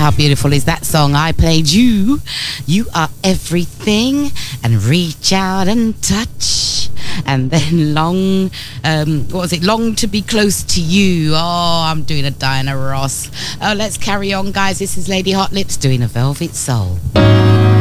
how beautiful is that song? I played You. You Are Everything, and Reach Out and Touch. And then Long to Be Close to You. Oh, I'm doing a Diana Ross. Oh, let's carry on, guys. This is Lady Hot Lips doing a Velvet Soul.